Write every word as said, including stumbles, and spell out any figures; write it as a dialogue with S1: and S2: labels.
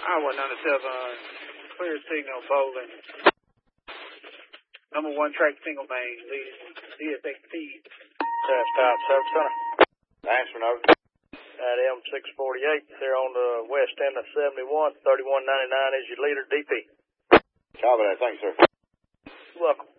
S1: Iowa ninety-seven, clear signal, bowling. Number one track single main, leading D S X P.
S2: Test out, Service Center. Answering over. At M six forty-eight, they're on the west end of seventy-one, thirty-one ninety-nine is your leader, D P.
S3: Copy that, thanks, sir.
S2: Welcome.